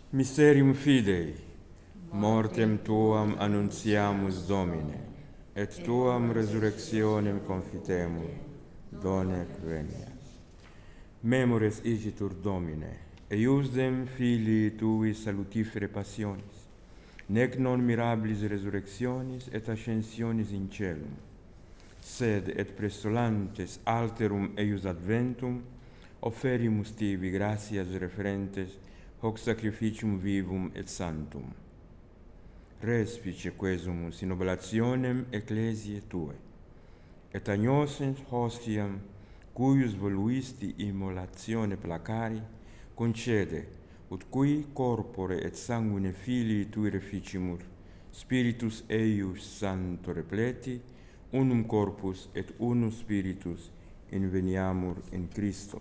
Mysterium Fidei, mortem tuam annuntiamus Domine, et tuam resurrectionem confitemur, donec venias. Memores igitur Domine, eiusdem filii tui salutifere passionis, nec non mirabilis resurrectionis et ascensionis in celum, sed et prestolantes alterum eius adventum, offerimus tibi gratias referentes hoc sacrificium vivum et sanctum. Respice quesumus in oblationem ecclesiae Tuae, et agnosens hostiam, cuius voluisti immolatione placari, concede, ut cui corpore et sanguine Filii Tui reficimur, Spiritus eius Sancto repleti, unum corpus et unus Spiritus inveniamur in Christo.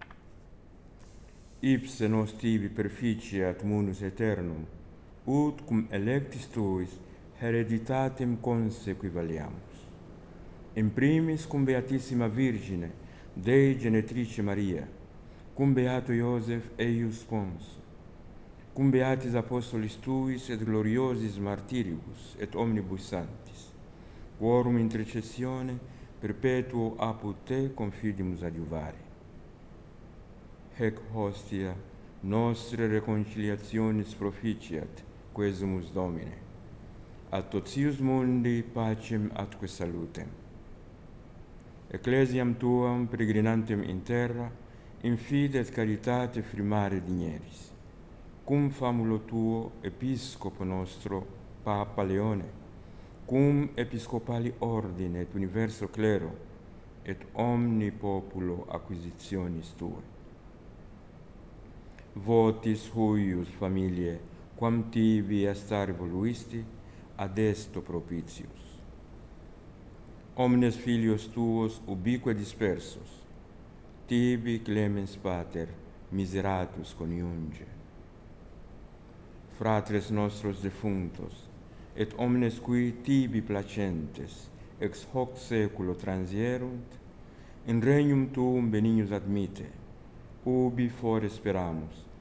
Ipse nos tibi perficiat munus aeternum, ut cum electis tuis hereditatem consequivaliamus. In primis cum Beatissima Virgine, Dei Genetrice Maria, cum Beato Iosef eius sponso, cum Beatis Apostolis tuis et gloriosis martiribus et omnibus sanctis, quorum intercessione perpetuo apud Te confidimus adiuvare. Hec hostia nostre reconciliationis proficiat, quesumus Domine, ad totius mundi pacem atque salutem. Ecclesiam Tuam peregrinantem in terra, in fide et caritate firmare digneris, cum famulo Tuo Episcopo nostro Papa Leone, cum Episcopali ordine et universo clero, et omni populo acquisitionis Tuae. Votis huius familiae, quam tibi estare voluisti, ad esto propitius. Omnes filios tuos ubique dispersos, tibi clemens pater miseratus coniunge. Fratres nostros defunctos, et omnes qui tibi placentes, ex hoc saeculo transierunt, in regnum tuum benignus admite, ubi fore speramus,